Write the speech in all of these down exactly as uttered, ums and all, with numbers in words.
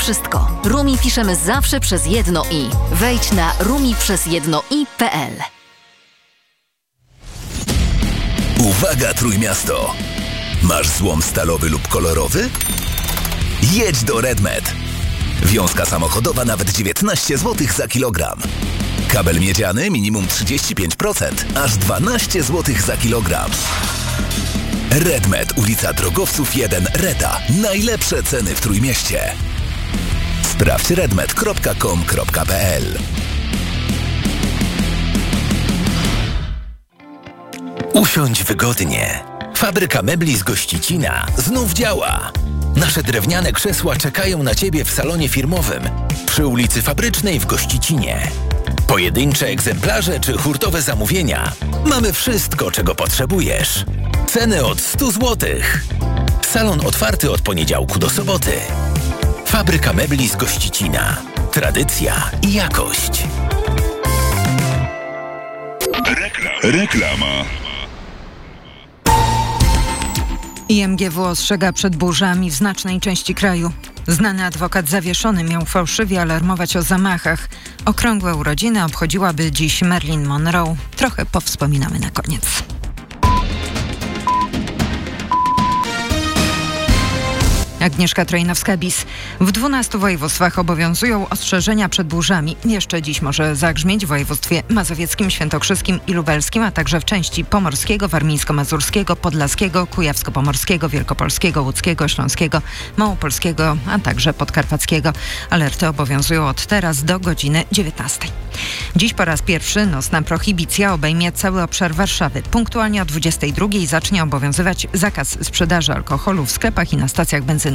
wszystko. Rumi piszemy zawsze przez jedno i. Wejdź na rumi przez jedno i kropka pe el. Uwaga Trójmiasto! Masz złom stalowy lub kolorowy? Jedź do Redmed. Wiązka samochodowa nawet dziewiętnaście złotych za kilogram. Kabel miedziany minimum trzydzieści pięć procent, aż dwanaście złotych za kilogram. Redmed, ulica Drogowców jeden, Reta. Najlepsze ceny w Trójmieście. Sprawdź redmed kropka com kropka pe el. Usiądź wygodnie. Fabryka mebli z Gościcina znów działa. Nasze drewniane krzesła czekają na Ciebie w salonie firmowym przy ulicy Fabrycznej w Gościcinie. Pojedyncze egzemplarze czy hurtowe zamówienia. Mamy wszystko, czego potrzebujesz. Ceny od stu złotych. Salon otwarty od poniedziałku do soboty. Fabryka mebli z Gościcina. Tradycja i jakość. Reklama. I em gie wu ostrzega przed burzami w znacznej części kraju. Znany adwokat zawieszony miał fałszywie alarmować o zamachach. Okrągłe urodziny obchodziłaby dziś Marilyn Monroe. Trochę powspominamy na koniec. Agnieszka Trojnowska-Bis. W dwunastu województwach obowiązują ostrzeżenia przed burzami. Jeszcze dziś może zagrzmieć w województwie mazowieckim, świętokrzyskim i lubelskim, a także w części pomorskiego, warmińsko-mazurskiego, podlaskiego, kujawsko-pomorskiego, wielkopolskiego, łódzkiego, śląskiego, małopolskiego, a także podkarpackiego. Alerty obowiązują od teraz do godziny dziewiętnastej. Dziś po raz pierwszy nocna prohibicja obejmie cały obszar Warszawy. Punktualnie o dwudziestej drugiej zacznie obowiązywać zakaz sprzedaży alkoholu w sklepach i na stacjach benzynowych.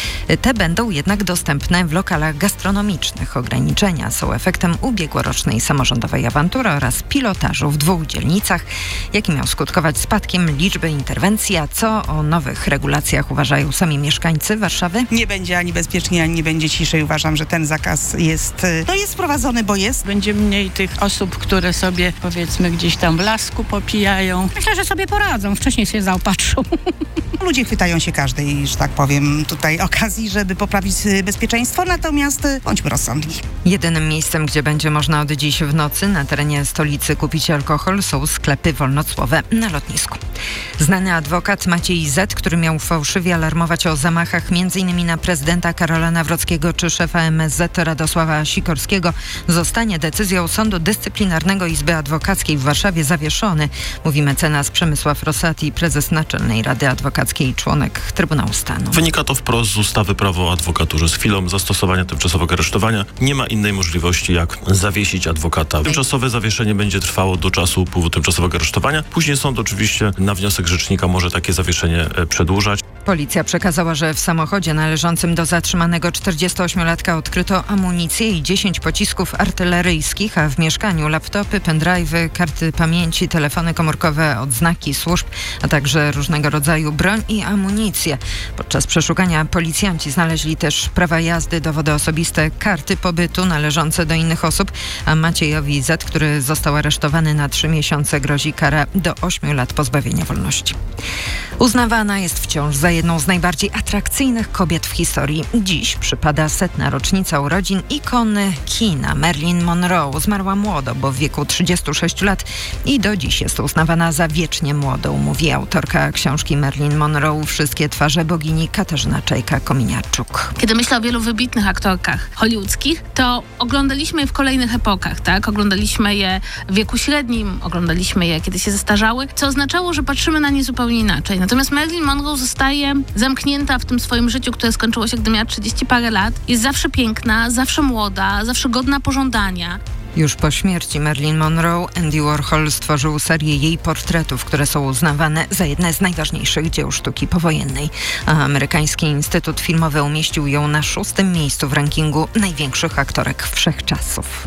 Te będą jednak dostępne w lokalach gastronomicznych. Ograniczenia są efektem ubiegłorocznej samorządowej awantury oraz pilotażu w dwóch dzielnicach, jaki miał skutkować spadkiem liczby interwencji. A co o nowych regulacjach uważają sami mieszkańcy Warszawy? Nie będzie ani bezpiecznie, ani nie będzie ciszej. Uważam, że ten zakaz jest, no jest wprowadzony, bo jest. Będzie mniej tych osób, które sobie powiedzmy gdzieś tam w lasku popijają. Myślę, że sobie poradzą. Wcześniej się zaopatrzą. Ludzie chwytają się każdej, że tak powiem, tutaj okazji, żeby poprawić bezpieczeństwo, natomiast bądźmy rozsądni. Jedynym miejscem, gdzie będzie można od dziś w nocy na terenie stolicy kupić alkohol, są sklepy wolnocłowe na lotnisku. Znany adwokat Maciej Z., który miał fałszywie alarmować o zamachach m.in. na prezydenta Karola Nawrockiego czy szefa em es zet Radosława Sikorskiego, zostanie decyzją Sądu Dyscyplinarnego Izby Adwokackiej w Warszawie zawieszony, mówi mecenas Przemysław Rosati, prezes Naczelnej Rady Adwokackiej i członek Trybunału Stanu. Wynika to wprost z ustawy Prawo o adwokaturze. Z chwilą zastosowania tymczasowego aresztowania nie ma innej możliwości, jak zawiesić adwokata. Tymczasowe zawieszenie będzie trwało do czasu upływu tymczasowego aresztowania. Później sąd oczywiście na wniosek rzecznika może takie zawieszenie przedłużać. Policja przekazała, że w samochodzie należącym do zatrzymanego czterdziestoośmiolatka odkryto amunicję i dziesięć pocisków artyleryjskich, a w mieszkaniu laptopy, pendrive'y, karty pamięci, telefony komórkowe, odznaki służb, a także różnego rodzaju broń i amunicję. Podczas przeszukania policjanci znaleźli też prawa jazdy, dowody osobiste, karty pobytu należące do innych osób, a Maciejowi Z., który został aresztowany na trzy miesiące, grozi kara do ośmiu lat pozbawienia wolności. Uznawana jest wciąż za jedną z najbardziej atrakcyjnych kobiet w historii. Dziś przypada setna rocznica urodzin ikony kina Marilyn Monroe. Zmarła młodo, bo w wieku trzydziestu sześciu lat i do dziś jest uznawana za wiecznie młodą, mówi autorka książki Marilyn Monroe Wszystkie twarze bogini Katarzyna Czajka-Kominiarczuk. Kiedy myślę o wielu wybitnych aktorkach hollywoodzkich, to oglądaliśmy je w kolejnych epokach, tak? Oglądaliśmy je w wieku średnim, oglądaliśmy je, kiedy się zestarzały, co oznaczało, że patrzymy na nie zupełnie inaczej. Natomiast Marilyn Monroe zostaje zamknięta w tym swoim życiu, które skończyło się, gdy miała trzydzieści parę lat. Jest zawsze piękna, zawsze młoda, zawsze godna pożądania. Już po śmierci Marilyn Monroe Andy Warhol stworzył serię jej portretów, które są uznawane za jedne z najważniejszych dzieł sztuki powojennej. A amerykański Instytut Filmowy umieścił ją na szóstym miejscu w rankingu największych aktorek wszechczasów.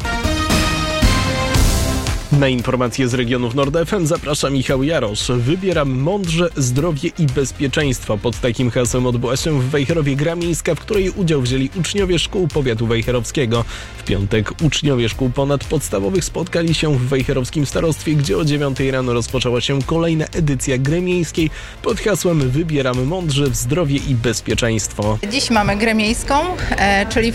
Na informacje z regionów Nord F M zaprasza Michał Jarosz. Wybieram mądrze, zdrowie i bezpieczeństwo. Pod takim hasłem odbyła się w Wejherowie gra miejska, w której udział wzięli uczniowie szkół powiatu wejherowskiego. W piątek uczniowie szkół ponadpodstawowych spotkali się w wejherowskim starostwie, gdzie o dziewiątej rano rozpoczęła się kolejna edycja gry miejskiej pod hasłem Wybieram mądrze, zdrowie i bezpieczeństwo. Dziś mamy grę miejską, e, czyli